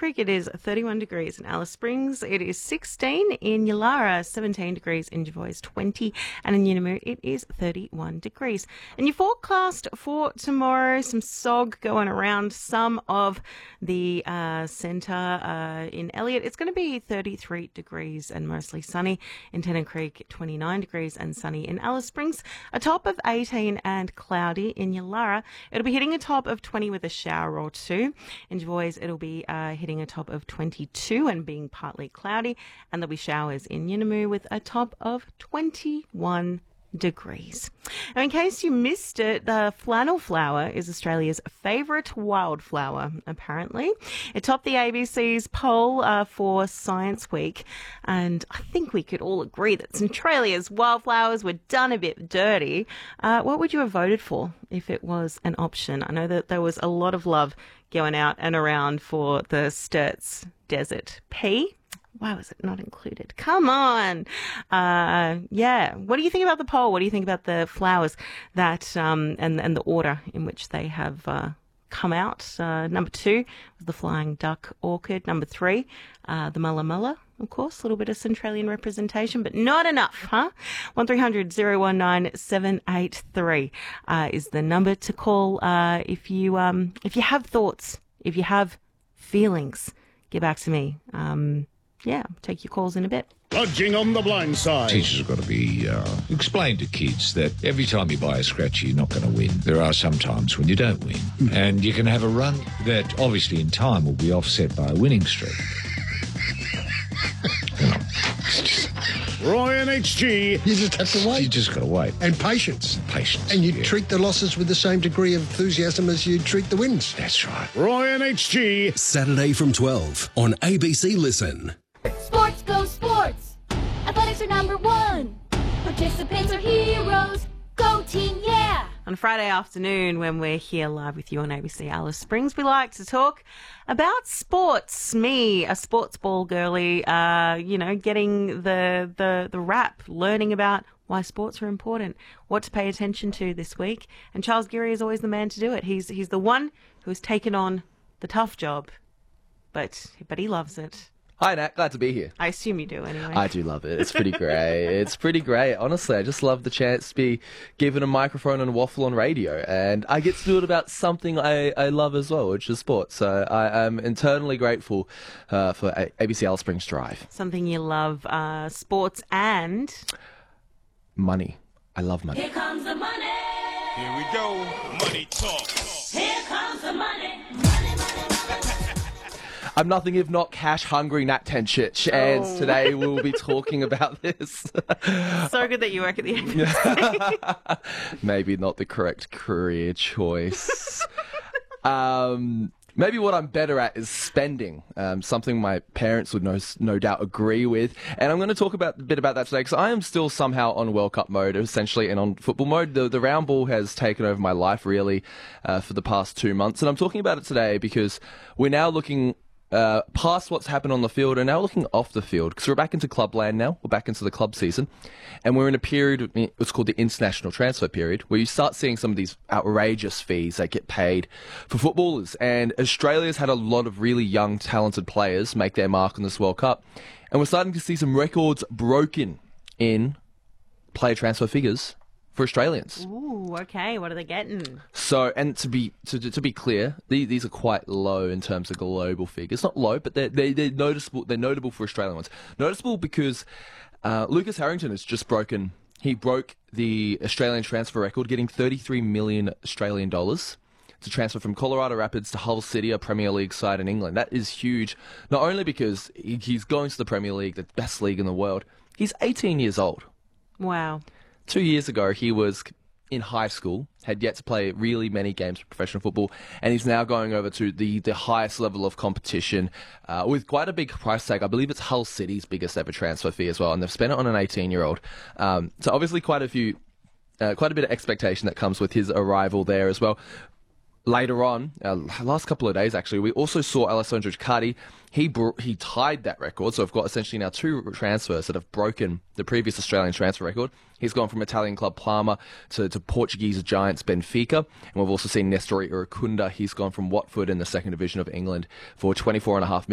Creek, it is 31 degrees. In Alice Springs, it is 16. In Yulara, 17 degrees. In Jervois, 20. And in Yunamu, it is 31 degrees. And your forecast for tomorrow, some SOG going around some of the centre in Elliot. It's going to be 33 degrees and mostly sunny. In Tennant Creek, 29 degrees and sunny. In Alice Springs, a top of 18 and cloudy. In Yulara, it'll be hitting a top of 20 with a shower or two. In Jervois, it'll be hitting a top of 22 and being partly cloudy. And there'll be showers in Yunamu with a top of 21 degrees. Now, in case you missed it, the flannel flower is Australia's favourite wildflower, apparently. It topped the ABC's poll for Science Week, and I think we could all agree that Centralia's wildflowers were done a bit dirty. What would you have voted for if it was an option? I know that there was a lot of love going out and around for the Sturt's Desert Pea. Why was it not included? Come on. Yeah. What do you think about the poll? What do you think about the flowers that, and the order in which they have, come out? Number 2 was the flying duck orchid. Number 3, the mulla mulla, of course, a little bit of Centralian representation, but not enough, huh? 1300 019 783 is the number to call, if you have thoughts, if you have feelings, get back to me. Yeah, take your calls in a bit. Budging on the blind side. Teachers have got to be explain to kids that every time you buy a scratchy, you're not going to win. There are some times when you don't win. And you can have a run that obviously in time will be offset by a winning streak. You know, it's just... Roy and HG. You just have to wait. You just got to wait. And patience. Patience. And you treat the losses with the same degree of enthusiasm as you treat the wins. That's right. Roy and HG. Saturday from 12 on ABC Listen. Sports go sports. Athletics are number 1. Participants are heroes. Go team, yeah. On Friday afternoon, when we're here live with you on ABC Alice Springs, we like to talk about sports. Me, a sports ball girly, getting the rap, learning about why sports are important, what to pay attention to this week. And Charles Geary is always the man to do it. He's the one who's taken on the tough job, but he loves it. Hi, Nat. Glad to be here. I assume you do anyway. I do love it. It's pretty great. It's pretty great. Honestly, I just love the chance to be given a microphone and waffle on radio. And I get to do it about something I love as well, which is sports. So I am eternally grateful for ABC Alice Springs Drive. Something you love, sports and... money. I love money. Here comes the money. Here we go. Money talk. Here comes the money. I'm nothing if not cash hungry, Nat Tenchich, and today we'll be talking about this. So good that you work at the ABC. Maybe not the correct career choice. Maybe what I'm better at is spending, something my parents would no doubt agree with. And I'm going to talk a bit about that today because I am still somehow on World Cup mode, essentially, and on football mode. The round ball has taken over my life, really, for the past 2 months. And I'm talking about it today because we're now looking... past what's happened on the field and now looking off the field because we're back into clubland now. We're back into the club season and we're in a period, it's called the international transfer period, where you start seeing some of these outrageous fees that get paid for footballers. And Australia's had a lot of really young, talented players make their mark on this World Cup. And we're starting to see some records broken in player transfer figures for Australians. Ooh, okay. What are they getting? So, and to be clear, these are quite low in terms of global figures. Not low, but they're noticeable. They're notable for Australian ones. Noticeable because Lucas Harrington has just broken. He broke the Australian transfer record, getting 33 million Australian dollars to transfer from Colorado Rapids to Hull City, a Premier League side in England. That is huge. Not only because he's going to the Premier League, the best league in the world. He's 18 years old. Wow. 2 years ago, he was in high school, had yet to play really many games of professional football, and he's now going over to the highest level of competition with quite a big price tag. I believe it's Hull City's biggest ever transfer fee as well, and they've spent it on an 18-year-old. So obviously quite a bit of expectation that comes with his arrival there as well. Later on, last couple of days actually, we also saw Alessandro Icardi. He tied that record, so we've got essentially now 2 transfers that have broken the previous Australian transfer record. He's gone from Italian club Parma to Portuguese giants Benfica, and we've also seen Nestor Iracunda. He's gone from Watford in the second division of England for 24.5 million.